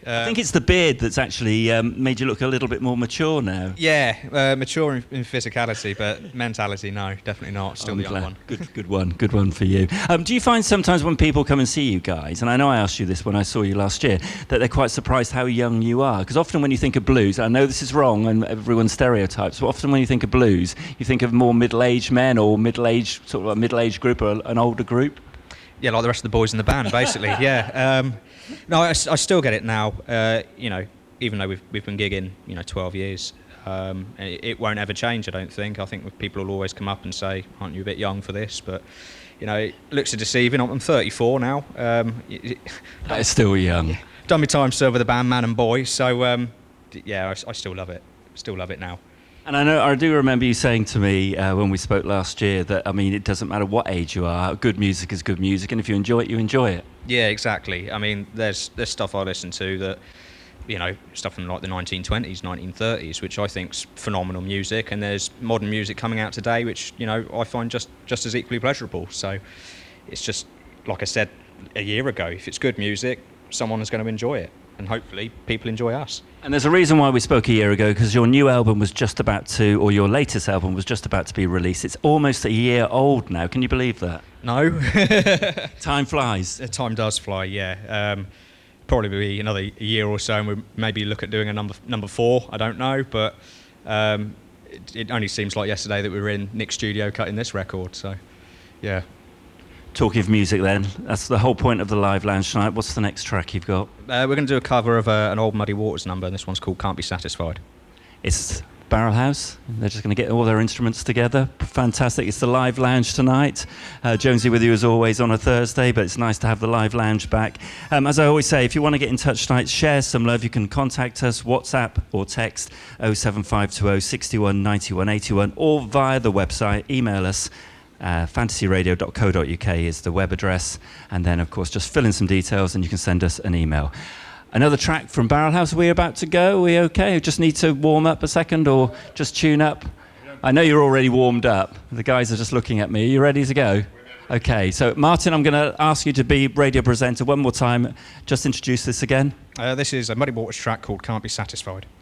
I think it's the beard that's actually made you look a little bit more mature now. Yeah, mature in physicality, but mentality, no, definitely not. Still the young one. Good one for you. Do you find sometimes when people come and see you guys, and I know I asked you this when I saw you last year, that they're quite surprised how young you are? Because often when you think of blues, I know this is wrong and everyone's stereotypes, but often when you think of blues, you think of more middle-aged men or middle-aged, sort of a middle-aged group or an older group. Yeah, like the rest of the boys in the band, basically. Yeah. No, I still get it now. Even though we've been gigging, 12 years, it won't ever change. I don't think. I think people will always come up and say, "Aren't you a bit young for this?" But it looks deceiving. I'm 34 now. That is still young. Done my time served with the band, Man and Boy. So I still love it. Still love it now. And I do remember you saying to me when we spoke last year that, it doesn't matter what age you are, good music is good music, and if you enjoy it, you enjoy it. Yeah, exactly. There's stuff I listen to that, stuff from like the 1920s, 1930s, which I think's phenomenal music, and there's modern music coming out today, which, I find just as equally pleasurable. So it's just, like I said a year ago, if it's good music, someone is going to enjoy it. And hopefully people enjoy us. And there's a reason why we spoke a year ago, because your new album was just about to, or your latest album was just about to be released. It's almost a year old now. Can you believe that? No. Time flies. Time does fly, yeah. Probably be another year or so, and we'll maybe look at doing a number 4. I don't know, but it only seems like yesterday that we were in Nick's studio cutting this record. So, yeah. Talking of music then, that's the whole point of the Live Lounge tonight. What's the next track you've got? We're going to do a cover of an old Muddy Waters number, and this one's called Can't Be Satisfied. It's Barrel House. They're just going to get all their instruments together. Fantastic. It's the Live Lounge tonight. Jonesy with you as always on a Thursday, but it's nice to have the Live Lounge back. As I always say, if you want to get in touch tonight, share some love. You can contact us, WhatsApp or text 07520 61 91 81, or via the website, email us. Fantasyradio.co.uk is the web address, and then of course just fill in some details and you can send us an email. Another track from Barrel House. Are we about to go? Are we okay? Just need to warm up a second or just tune up? I know you're already warmed up. The guys are just looking at me. Are you ready to go? Okay, so Martin, I'm going to ask you to be radio presenter one more time. Just introduce this again. This is a Muddy Waters track called Can't Be Satisfied.